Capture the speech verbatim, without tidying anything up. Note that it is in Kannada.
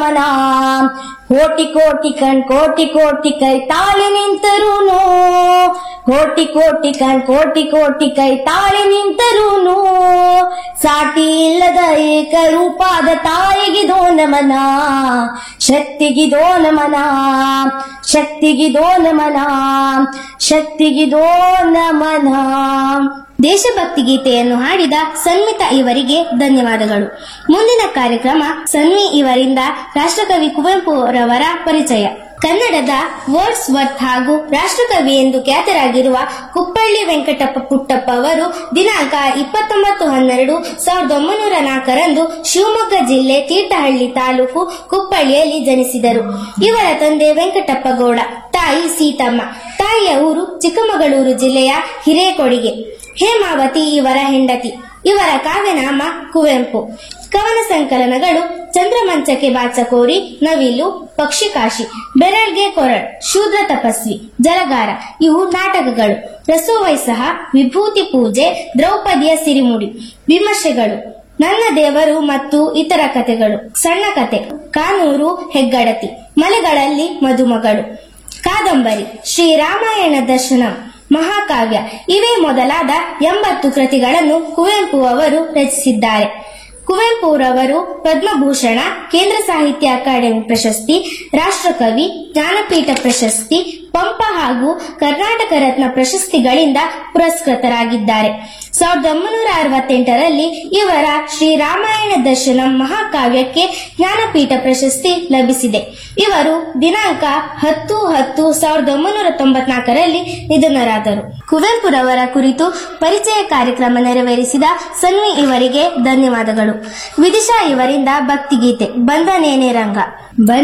ಮನ. ಕೋಟಿ ಕೋಟಿ ಕಣ್ ಕೋಟಿ ಕೋಟಿ ಕೈ ತಾಳಿ ನಿಂತರೂನು, ಕೋಟಿ ಕೋಟಿ ಕಣ್ ಕೋಟಿ ಕೋಟಿ ಕೈ ತಾಳಿ ನಿಂತರೂನು, ಸಾಟಿ ಇಲ್ಲದ ಏಕರೂಪಾದ ತಾಯಿಗಿದೋ ನಮನ, ಶಕ್ತಿಗಿದೋ ನಮನ, ಶಕ್ತಿಗಿದೋ ನಮನ, ಶಕ್ತಿಗಿದೋ ನಮನ. ದೇಶಭಕ್ತಿ ಗೀತೆಯನ್ನು ಹಾಡಿದ ಸನ್ಮಿತಾ ಇವರಿಗೆ ಧನ್ಯವಾದಗಳು. ಮುಂದಿನ ಕಾರ್ಯಕ್ರಮ ಸನ್ವಿ ಇವರಿಂದ ರಾಷ್ಟ್ರಕವಿ ಕುವೆಂಪು ರವರ ಪರಿಚಯ. ಕನ್ನಡದ ವರ್ಡ್ಸ್ ವರ್ತ್ ಹಾಗೂ ರಾಷ್ಟ್ರಕವಿ ಎಂದು ಖ್ಯಾತರಾಗಿರುವ ಕುಪ್ಪಳ್ಳಿ ವೆಂಕಟಪ್ಪ ಪುಟ್ಟಪ್ಪ ಅವರು ದಿನಾಂಕ ಇಪ್ಪತ್ತೊಂಬತ್ತು ಹನ್ನೆರಡು ಸಾವಿರದ ಒಂಬೈನೂರ ನಾಲ್ಕರಂದು ಶಿವಮೊಗ್ಗ ಜಿಲ್ಲೆ ತೀರ್ಥಹಳ್ಳಿ ತಾಲೂಕು ಕುಪ್ಪಳ್ಳಿಯಲ್ಲಿ ಜನಿಸಿದರು. ಇವರ ತಂದೆ ವೆಂಕಟಪ್ಪ ಗೌಡ, ತಾಯಿ ಸೀತಮ್ಮ. ತಾಯಿಯ ಊರು ಚಿಕ್ಕಮಗಳೂರು ಜಿಲ್ಲೆಯ ಹಿರೇಕೊಡಿಗೆ. ಹೇಮಾವತಿ ಇವರ ಹೆಂಡತಿ. ಇವರ ಕಾವ್ಯನಾಮ ಕುವೆಂಪು. ಕವನ ಸಂಕಲನಗಳು ಚಂದ್ರಮಂಚಕ್ಕೆ ಬಾಚಕೋರಿ, ನವಿಲು, ಪಕ್ಷಿಕಾಶಿ, ಬೆರಳ್ಗೆ ಕೊರಳ್, ಶೂದ್ರ ತಪಸ್ವಿ, ಜಲಗಾರ ಇವು ನಾಟಕಗಳು. ರಸೋವೈಸಹ, ವಿಭೂತಿ ಪೂಜೆ, ದ್ರೌಪದಿಯ ಸಿರಿಮುಡಿ. ವಿಮರ್ಶೆಗಳು ನನ್ನ ದೇವರು ಮತ್ತು ಇತರ ಕಥೆಗಳು, ಸಣ್ಣ ಕತೆ, ಕಾನೂರು ಹೆಗ್ಗಡತಿ, ಮಲೆಗಳಲ್ಲಿ ಮದುಮಗಳು. ಕಾದಂಬರಿ ಶ್ರೀರಾಮಾಯಣ ದರ್ಶನಂ, ಮಹಾಕಾವ್ಯ ಇವೇ ಮೊದಲಾದ ಎಂಬತ್ತು ಕೃತಿಗಳನ್ನು ಕುವೆಂಪು ಅವರು ರಚಿಸಿದ್ದಾರೆ. ಕುವೆಂಪುರವರು ಪದ್ಮಭೂಷಣ, ಕೇಂದ್ರ ಸಾಹಿತ್ಯ ಅಕಾಡೆಮಿ ಪ್ರಶಸ್ತಿ, ರಾಷ್ಟ್ರಕವಿ, ಜ್ಞಾನಪೀಠ ಪ್ರಶಸ್ತಿ, ಪಂಪ ಹಾಗೂ ಕರ್ನಾಟಕ ರತ್ನ ಪ್ರಶಸ್ತಿಗಳಿಂದ ಪುರಸ್ಕೃತರಾಗಿದ್ದಾರೆ. ಸಾವಿರದ ಒಂಬೈನೂರ ಅರವತ್ತೆಂಟರಲ್ಲಿ ಇವರ ಶ್ರೀರಾಮಾಯಣ ದರ್ಶನಂ ಮಹಾಕಾವ್ಯಕ್ಕೆ ಜ್ಞಾನಪೀಠ ಪ್ರಶಸ್ತಿ ಲಭಿಸಿದೆ. ಇವರು ದಿನಾಂಕ ಹತ್ತು ಹತ್ತು ಸಾವಿರದ ಒಂಬೈನೂರ ತೊಂಬತ್ನಾಲ್ಕರಲ್ಲಿ ನಿಧನರಾದರು. ಕುವೆಂಪುರವರ ಕುರಿತು ಪರಿಚಯ ಕಾರ್ಯಕ್ರಮ ನೆರವೇರಿಸಿದ ಸನ್ವಿ ಇವರಿಗೆ ಧನ್ಯವಾದಗಳು. ವಿದಿಶಾ ಇವರಿಂದ ಭಕ್ತಿಗೀತೆ ಬಂದನೇನೆ ರಂಗ.